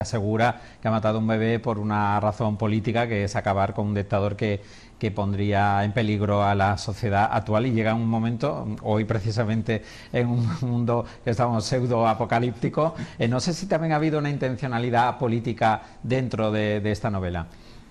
asegura que ha matado a un bebé por una razón política, que es acabar con un dictador que pondría en peligro a la sociedad actual, y llega un momento, hoy precisamente en un mundo que estamos pseudo apocalíptico, no sé si también ha habido una intencionalidad política dentro de esta novela.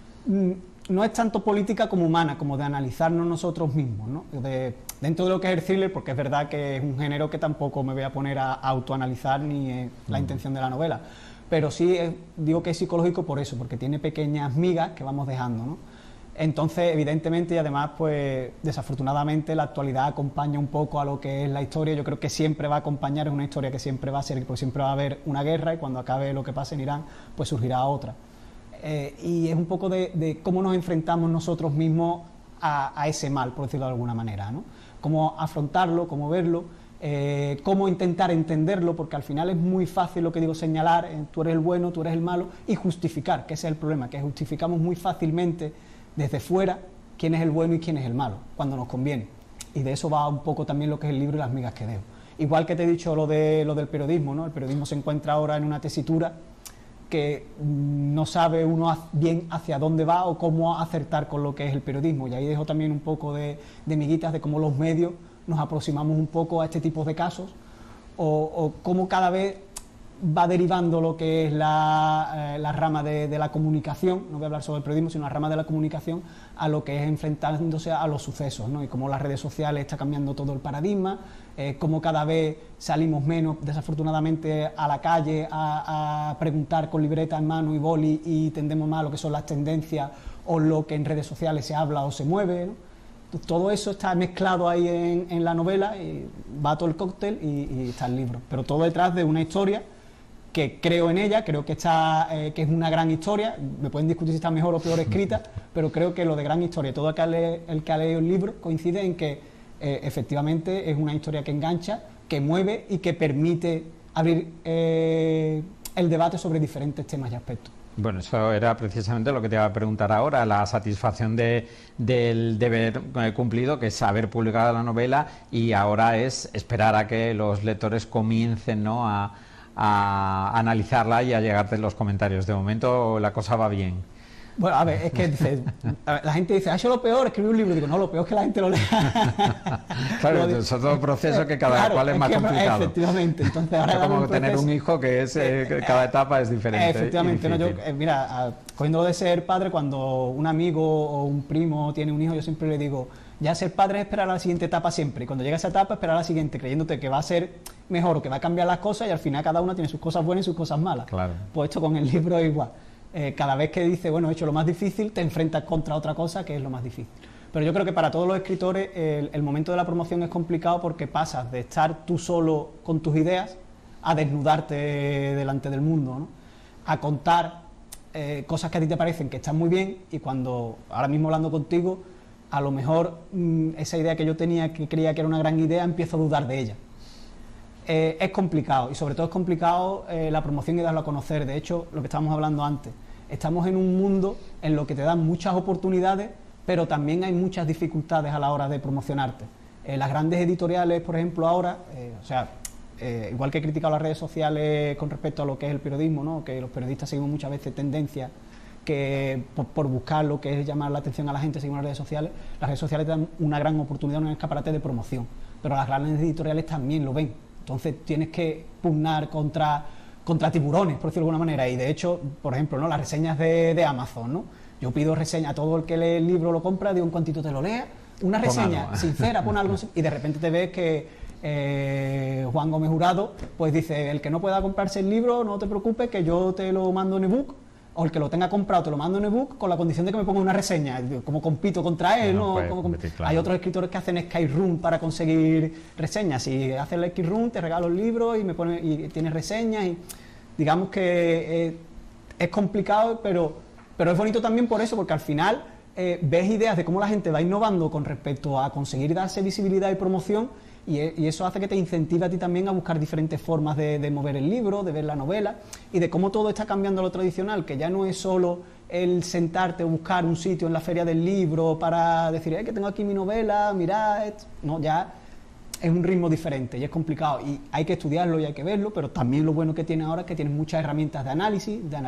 No es tanto política como humana, como de analizarnos nosotros mismos, ¿no? Dentro de lo que es el thriller, porque es verdad que es un género que tampoco me voy a poner a autoanalizar, ni es la intención de la novela, pero sí digo que es psicológico por eso, porque tiene pequeñas migas que vamos dejando, ¿no? Entonces, evidentemente, y además, pues desafortunadamente la actualidad acompaña un poco a lo que es la historia. Yo creo que siempre va a acompañar, es una historia que siempre va a ser, porque siempre va a haber una guerra, y cuando acabe lo que pase en Irán, pues surgirá otra. Y es un poco de cómo nos enfrentamos nosotros mismos a ese mal, por decirlo de alguna manera, ¿no? Cómo afrontarlo, cómo verlo, cómo intentar entenderlo, porque al final es muy fácil, lo que digo, señalar, tú eres el bueno, tú eres el malo, y justificar, que ese es el problema, que justificamos muy fácilmente desde fuera quién es el bueno y quién es el malo, cuando nos conviene. Y de eso va un poco también lo que es el libro y las migas que dejo. Igual que te he dicho lo del periodismo, ¿no? El periodismo se encuentra ahora en una tesitura que no sabe uno bien hacia dónde va o cómo acertar con lo que es el periodismo, y ahí dejo también un poco de miguitas de cómo los medios nos aproximamos un poco a este tipo de casos, o cómo cada vez va derivando lo que es la rama de la comunicación, no voy a hablar sobre el periodismo, sino la rama de la comunicación, a lo que es enfrentándose a los sucesos, ¿no? Y cómo las redes sociales está cambiando todo el paradigma, cómo cada vez salimos menos, desafortunadamente, a la calle a preguntar con libreta en mano y boli, y tendemos más a lo que son las tendencias o lo que en redes sociales se habla o se mueve, ¿no? Todo eso está mezclado ahí en la novela, y va todo el cóctel y está el libro, pero todo detrás de una historia que creo en ella, creo que está que es una gran historia. Me pueden discutir si está mejor o peor escrita, pero creo que lo de gran historia, todo el que ha leído el libro coincide en que efectivamente es una historia que engancha, que mueve y que permite abrir el debate sobre diferentes temas y aspectos. Bueno, eso era precisamente lo que te iba a preguntar ahora, la satisfacción del deber cumplido, que es haber publicado la novela, y ahora es esperar a que los lectores comiencen, ¿no?, a analizarla y a llegarte los comentarios. De momento la cosa va bien. Bueno, a ver, es que la gente dice, ¿ha hecho lo peor escribir un libro? Digo, no, lo peor es que la gente lo lea. Claro, es otro proceso que cada cual es más complicado. Efectivamente. Entonces, ahora es como tener un hijo que es cada etapa es diferente. Efectivamente. No, yo, mira, cogiendo de ser padre, cuando un amigo o un primo tiene un hijo, yo siempre le digo, ya ser padre es esperar a la siguiente etapa siempre. Y cuando llega esa etapa, esperar a la siguiente, creyéndote que va a ser mejor o que va a cambiar las cosas, y al final cada una tiene sus cosas buenas y sus cosas malas. Claro. Pues esto con el libro es igual. Cada vez que dices, bueno, he hecho lo más difícil, te enfrentas contra otra cosa que es lo más difícil. Pero yo creo que para todos los escritores el momento de la promoción es complicado, porque pasas de estar tú solo con tus ideas a desnudarte delante del mundo, ¿no? A contar cosas que a ti te parecen que están muy bien, y cuando, ahora mismo hablando contigo, a lo mejor esa idea que yo tenía, que creía que era una gran idea, empiezo a dudar de ella. Es complicado, y sobre todo es complicado la promoción y darlo a conocer. De hecho, lo que estábamos hablando antes, estamos en un mundo en lo que te dan muchas oportunidades, pero también hay muchas dificultades a la hora de promocionarte. Las grandes editoriales, por ejemplo, ahora, igual que he criticado las redes sociales con respecto a lo que es el periodismo, ¿no?, que los periodistas seguimos muchas veces tendencias que por buscar lo que es llamar la atención a la gente, seguimos las redes sociales te dan una gran oportunidad, un escaparate de promoción, pero las grandes editoriales también lo ven. Entonces tienes que pugnar contra tiburones, por decirlo de alguna manera. Y de hecho, por ejemplo, ¿no?, las reseñas de Amazon, ¿no? Yo pido reseña a todo el que lee el libro, lo compra, digo, en cuantito te lo lea, una reseña sincera, pon algo, y de repente te ves que Juan Gómez Jurado pues dice, el que no pueda comprarse el libro, no te preocupes, que yo te lo mando en ebook, o el que lo tenga comprado te lo mando en ebook, con la condición de que me ponga una reseña. Como compito contra él, ¿no? Competir, claro. Hay otros escritores que hacen Skyroom para conseguir reseñas. Si haces el Skyroom, te regalo el libro y tienes reseñas, y digamos que es complicado, pero es bonito también por eso, porque al final ves ideas de cómo la gente va innovando con respecto a conseguir darse visibilidad y promoción, y eso hace que te incentive a ti también a buscar diferentes formas de mover el libro, de ver la novela, y de cómo todo está cambiando a lo tradicional, que ya no es solo el sentarte o buscar un sitio en la feria del libro para decir, que tengo aquí mi novela, mirad, no, ya es un ritmo diferente y es complicado, y hay que estudiarlo y hay que verlo, pero también lo bueno que tiene ahora es que tienes muchas herramientas de análisis,